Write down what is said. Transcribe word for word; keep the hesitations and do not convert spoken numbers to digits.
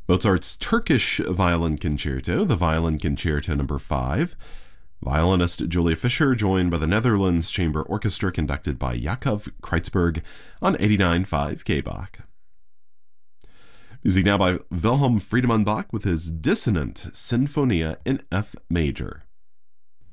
Mozart's Turkish Violin Concerto, the Violin Concerto number five. Violinist Julia Fischer, joined by the Netherlands Chamber Orchestra, conducted by Yakov Kreitzberg on eighty-nine point five K Bach. Music now by Wilhelm Friedemann Bach with his Dissonant Sinfonia in F major.